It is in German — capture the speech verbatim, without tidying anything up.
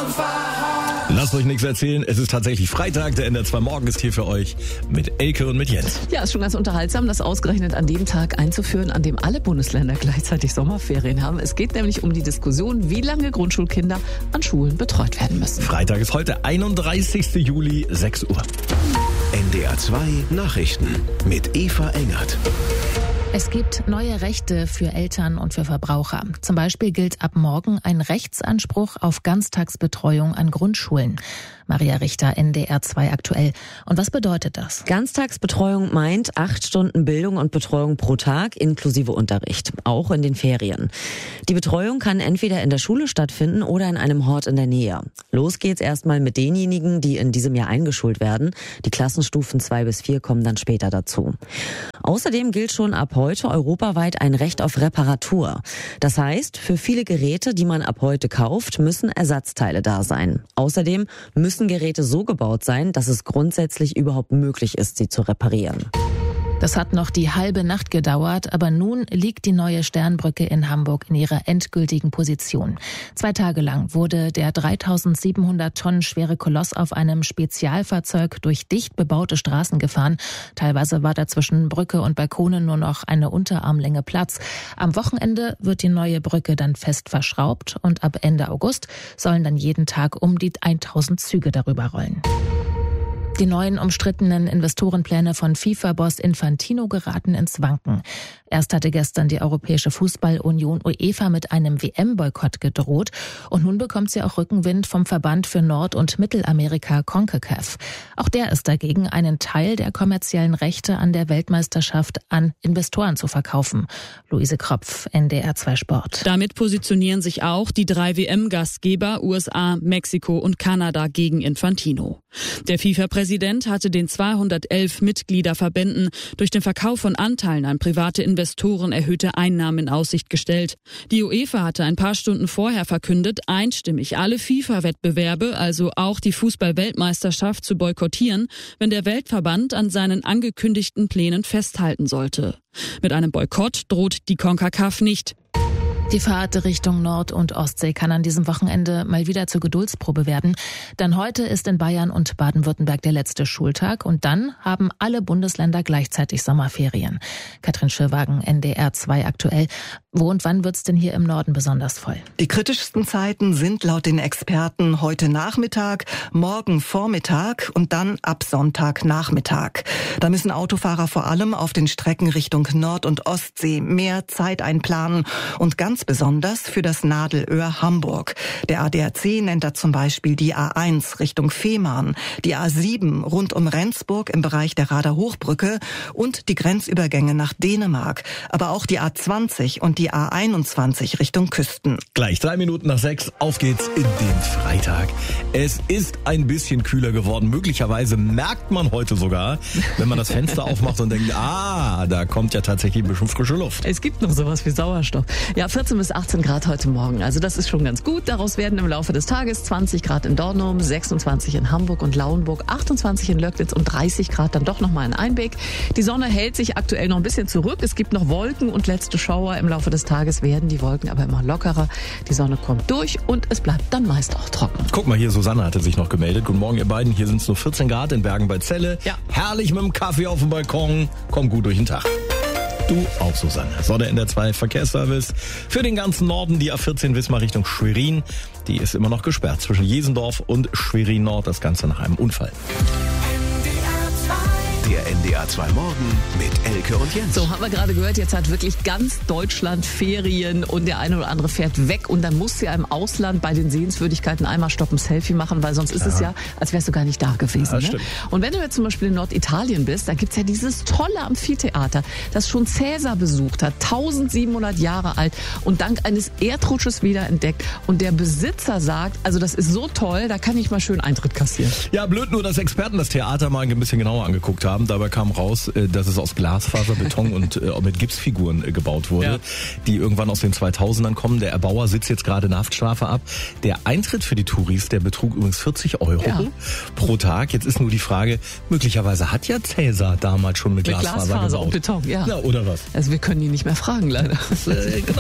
Lasst euch nichts erzählen, es ist tatsächlich Freitag, der N D R zwei Morgen ist hier für euch mit Elke und mit Jens. Ja, ist schon ganz unterhaltsam, das ausgerechnet an dem Tag einzuführen, an dem alle Bundesländer gleichzeitig Sommerferien haben. Es geht nämlich um die Diskussion, wie lange Grundschulkinder an Schulen betreut werden müssen. Freitag ist heute, einunddreißigster Juli, sechs Uhr. N D R zwei Nachrichten mit Eva Engert. Es gibt neue Rechte für Eltern und für Verbraucher. Zum Beispiel gilt ab morgen ein Rechtsanspruch auf Ganztagsbetreuung an Grundschulen. Maria Richter, N D R zwei aktuell. Und was bedeutet das? Ganztagsbetreuung meint acht Stunden Bildung und Betreuung pro Tag inklusive Unterricht, auch in den Ferien. Die Betreuung kann entweder in der Schule stattfinden oder in einem Hort in der Nähe. Los geht's erstmal mit denjenigen, die in diesem Jahr eingeschult werden. Die Klassenstufen zwei bis vier kommen dann später dazu. Außerdem gilt schon ab heute europaweit ein Recht auf Reparatur. Das heißt, für viele Geräte, die man ab heute kauft, müssen Ersatzteile da sein. Außerdem müssen Geräte so gebaut sein, dass es grundsätzlich überhaupt möglich ist, sie zu reparieren. Das hat noch die halbe Nacht gedauert, aber nun liegt die neue Sternbrücke in Hamburg in ihrer endgültigen Position. Zwei Tage lang wurde der dreitausendsiebenhundert Tonnen schwere Koloss auf einem Spezialfahrzeug durch dicht bebaute Straßen gefahren. Teilweise war da zwischen Brücke und Balkonen nur noch eine Unterarmlänge Platz. Am Wochenende wird die neue Brücke dann fest verschraubt und ab Ende August sollen dann jeden Tag um die tausend Züge darüber rollen. Die neuen umstrittenen Investorenpläne von FIFA-Boss Infantino geraten ins Wanken. Erst hatte gestern die Europäische Fußballunion UEFA mit einem W M-Boykott gedroht und nun bekommt sie auch Rückenwind vom Verband für Nord- und Mittelamerika CONCACAF. Auch der ist dagegen, einen Teil der kommerziellen Rechte an der Weltmeisterschaft an Investoren zu verkaufen. Luise Kropf, N D R zwei Sport. Damit positionieren sich auch die drei W M-Gastgeber U S A, Mexiko und Kanada gegen Infantino. Der FIFA-Präsident hatte den zweihundertelf Mitgliederverbänden durch den Verkauf von Anteilen an private Investoren erhöhte Einnahmen in Aussicht gestellt. Die UEFA hatte ein paar Stunden vorher verkündet, einstimmig alle FIFA-Wettbewerbe, also auch die Fußball-Weltmeisterschaft, zu boykottieren, wenn der Weltverband an seinen angekündigten Plänen festhalten sollte. Mit einem Boykott droht die CONCACAF nicht. Die Fahrt Richtung Nord- und Ostsee kann an diesem Wochenende mal wieder zur Geduldsprobe werden. Denn heute ist in Bayern und Baden-Württemberg der letzte Schultag und dann haben alle Bundesländer gleichzeitig Sommerferien. Katrin Schirwagen, N D R zwei aktuell. Wo und wann wird's denn hier im Norden besonders voll? Die kritischsten Zeiten sind laut den Experten heute Nachmittag, morgen Vormittag und dann ab Sonntagnachmittag. Da müssen Autofahrer vor allem auf den Strecken Richtung Nord- und Ostsee mehr Zeit einplanen und ganz besonders für das Nadelöhr Hamburg. Der A D A C nennt da zum Beispiel die A eins Richtung Fehmarn, die A sieben rund um Rendsburg im Bereich der Rader Hochbrücke und die Grenzübergänge nach Dänemark, aber auch die A zwanzig und die A einundzwanzig Richtung Küsten. Gleich drei Minuten nach sechs, auf geht's in den Freitag. Es ist ein bisschen kühler geworden. Möglicherweise merkt man heute sogar, wenn man das Fenster aufmacht und denkt, ah, da kommt ja tatsächlich ein bisschen frische Luft. Es gibt noch sowas wie Sauerstoff. Ja, vierzehn bis achtzehn Grad heute Morgen. Also das ist schon ganz gut. Daraus werden im Laufe des Tages zwanzig Grad in Dornum, sechsundzwanzig in Hamburg und Lauenburg, achtundzwanzig in Löcknitz und dreißig Grad dann doch nochmal in Einbeck. Die Sonne hält sich aktuell noch ein bisschen zurück. Es gibt noch Wolken und letzte Schauer. Im Laufe des Tages werden die Wolken aber immer lockerer. Die Sonne kommt durch und es bleibt dann meist auch trocken. Guck mal hier, Susanne hatte sich noch gemeldet. Guten Morgen, ihr beiden. Hier sind es nur vierzehn Grad in Bergen bei Celle. Ja. Herrlich mit dem Kaffee auf dem Balkon. Komm gut durch den Tag. Du auch, Susanne. So, der N D R zwei Verkehrsservice. Für den ganzen Norden die A vierzehn Wismar Richtung Schwerin. Die ist immer noch gesperrt zwischen Jesendorf und Schwerin Nord. Das Ganze nach einem Unfall. Der N D R zwei Morgen mit Elke und Jens. So, haben wir gerade gehört, jetzt hat wirklich ganz Deutschland Ferien und der eine oder andere fährt weg und dann musst du ja im Ausland bei den Sehenswürdigkeiten einmal stoppen, Selfie machen, weil sonst ist ja. es ja, als wärst du gar nicht da gewesen. Ja, ne? Und wenn du jetzt zum Beispiel in Norditalien bist, da gibt's ja dieses tolle Amphitheater, das schon Cäsar besucht hat, tausendsiebenhundert Jahre alt und dank eines Erdrutsches wiederentdeckt. Und der Besitzer sagt, also das ist so toll, da kann ich mal schön Eintritt kassieren. Ja, blöd nur, dass Experten das Theater mal ein bisschen genauer angeguckt haben. Dabei kam raus, dass es aus Glasfaser, Beton und äh, mit Gipsfiguren äh, gebaut wurde, ja. die irgendwann aus den zweitausendern kommen. Der Erbauer sitzt jetzt gerade eine Haftstrafe ab. Der Eintritt für die Touris, der betrug übrigens vierzig Euro ja. pro Tag. Jetzt ist nur die Frage, möglicherweise hat ja Cäsar damals schon mit, mit Glasfaser, Glasfaser gebaut. und Beton, ja. ja. Oder was? Also wir können ihn nicht mehr fragen, leider. Das, äh, genau.